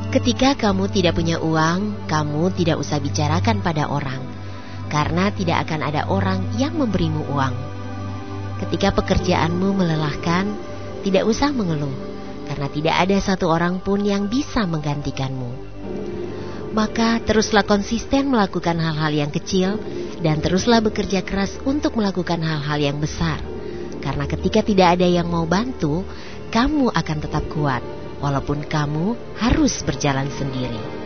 Ketika kamu tidak punya uang, kamu tidak usah bicarakan pada orang, karena tidak akan ada orang yang memberimu uang. Ketika pekerjaanmu melelahkan, tidak usah mengeluh, karena tidak ada satu orang pun yang bisa menggantikanmu. Maka teruslah konsisten melakukan hal-hal yang kecil, dan teruslah bekerja keras untuk melakukan hal-hal yang besar. Karena ketika tidak ada yang mau bantu, kamu akan tetap kuat, walaupun kamu harus berjalan sendiri.